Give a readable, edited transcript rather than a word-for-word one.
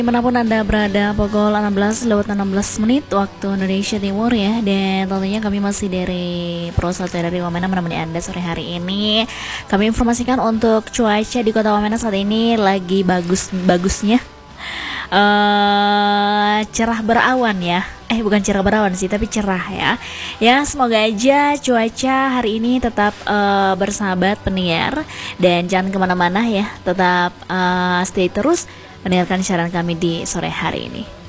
Dimanapun Anda berada, pukul 16:16 waktu Indonesia Timur ya. Dan tentunya kami masih dari Pro 1 dari Wamena menemani Anda sore hari ini. Kami informasikan untuk cuaca di kota Wamena saat ini lagi bagus-bagusnya, cerah berawan ya. Bukan cerah berawan sih, tapi cerah ya. Ya, semoga aja cuaca hari ini tetap bersahabat pendengar. Dan jangan kemana-mana ya, tetap stay terus mendengarkan siaran kami di sore hari ini.